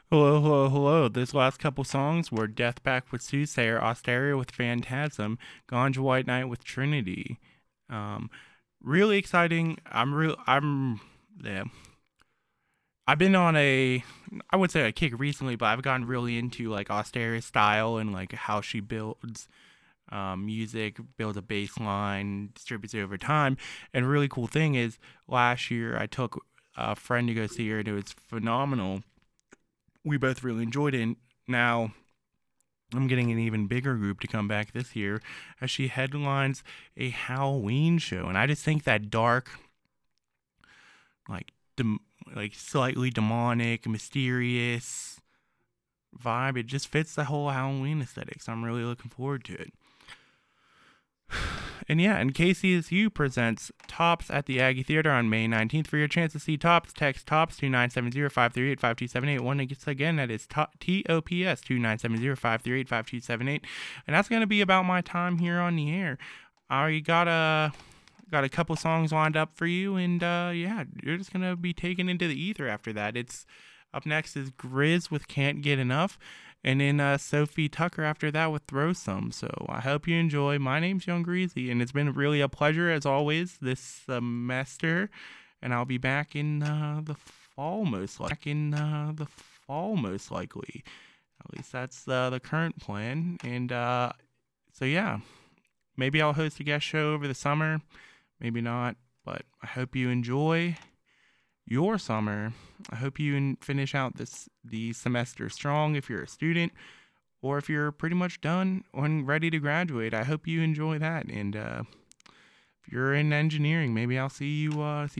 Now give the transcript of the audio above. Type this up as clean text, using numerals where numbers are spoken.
Hello, hello, hello. Those last couple songs were Death Pact with Soothsayer, Austeria with Phantasm, Ganja White Knight with Trinity. Um, really exciting. Yeah. I've been on I would say a kick recently, but I've gotten really into like Austeria's style and like how she builds music, builds a bass line, distributes it over time. And a really cool thing is last year I took a friend to go see her and it was phenomenal. We both really enjoyed it. And now I'm getting an even bigger group to come back this year as she headlines a Halloween show. And I just think that dark, like, like slightly demonic, mysterious vibe, it just fits the whole Halloween aesthetic. So I'm really looking forward to it. And yeah, and KCSU presents Tops at the Aggie Theater on May 19th. For your chance to see Tops, text Tops to 970-538-5278. Once again, that is TOPS to 970-538-5278. And that's going to be about my time here on the air. I got a couple songs lined up for you, and yeah, you're just going to be taken into the ether after that. It's up next is Grizz with Can't Get Enough. And then Sophie Tucker after that with Throw Some. So I hope you enjoy. My name's Young Greasy, and it's been really a pleasure as always this semester. And I'll be back in the fall most likely. At least that's the current plan. And so yeah, maybe I'll host a guest show over the summer. Maybe not, but I hope you enjoy your summer. I hope you finish out the semester strong if you're a student, or if you're pretty much done and ready to graduate. I hope you enjoy that. And if you're in engineering, maybe I'll see you